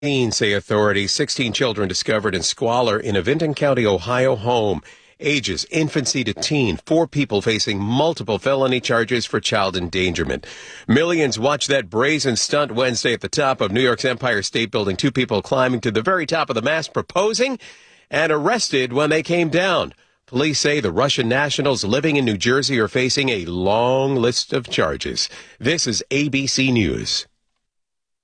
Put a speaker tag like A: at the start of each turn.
A: Say authorities, 16 children discovered in squalor in a Vinton County, Ohio home. Ages infancy to teen, 4 people facing multiple felony charges for child endangerment. Millions watched that brazen stunt Wednesday at the top of New York's Empire State Building. 2 people climbing to the very top of the mast proposing and arrested when they came down. Police say the Russian nationals living in New Jersey are facing a long list of charges. This is ABC News.